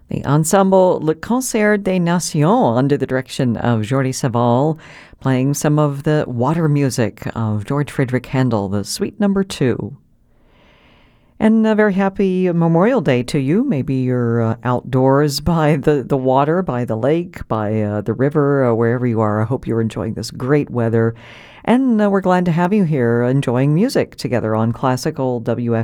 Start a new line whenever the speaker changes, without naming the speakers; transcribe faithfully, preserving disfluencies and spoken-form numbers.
The ensemble Le Concert des Nations, under the direction of Jordi Savall, playing some of the water music of George Frideric Handel, the Suite Number Two. And a very happy Memorial Day to you. Maybe you're uh, outdoors by the, the water, by the lake, by uh, the river, uh, wherever you are. I hope you're enjoying this great weather. And uh, we're glad to have you here enjoying music together on Classical W F